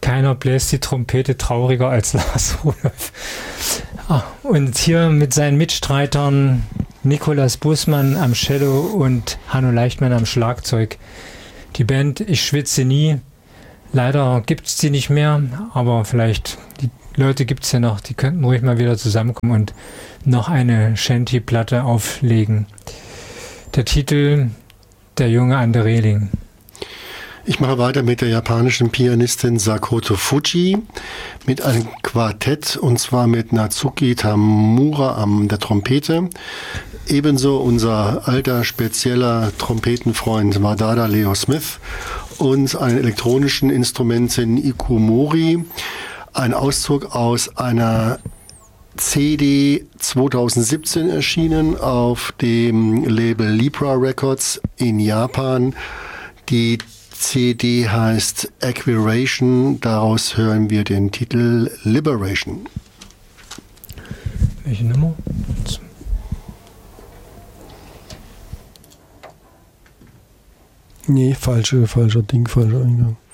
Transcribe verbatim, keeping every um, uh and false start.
keiner bläst die Trompete trauriger als Lars Rudolph. Ah, und hier mit seinen Mitstreitern Nikolaus Bußmann am Cello und Hanno Leichtmann am Schlagzeug. Die Band Ich schwitze nie. Leider gibt es die nicht mehr, aber vielleicht, die Leute gibt es ja noch, die könnten ruhig mal wieder zusammenkommen und noch eine Shanty-Platte auflegen. Der Titel Der Junge an der Reling. Ich mache weiter mit der japanischen Pianistin Sakoto Fuji mit einem Quartett, und zwar mit Natsuki Tamura an der Trompete. Ebenso unser alter spezieller Trompetenfreund Wadada Leo Smith und eine elektronischen Instrumentin Ikumori. Ein Auszug aus einer C D zweitausendsiebzehn erschienen auf dem Label Libra Records in Japan. Die C D heißt Acquiration, daraus hören wir den Titel Liberation. Welche Nummer? Nee, falsche, falscher Ding, falscher Eingang.